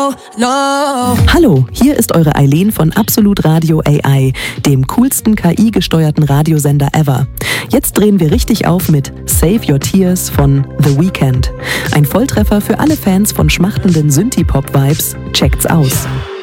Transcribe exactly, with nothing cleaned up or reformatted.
No. Hallo, hier ist eure Eileen von Absolut Radio A I, dem coolsten K I-gesteuerten Radiosender ever. Jetzt drehen wir richtig auf mit Save Your Tears von The Weeknd. Ein Volltreffer für alle Fans von schmachtenden Synthie-Pop-Vibes. Checkt's aus.